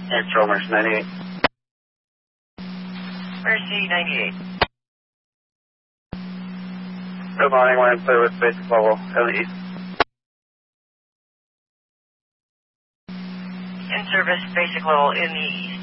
Control Mercy 98. Mercy 98. Good morning, we're in clear with basic level 7 East. In service, basic level in the east.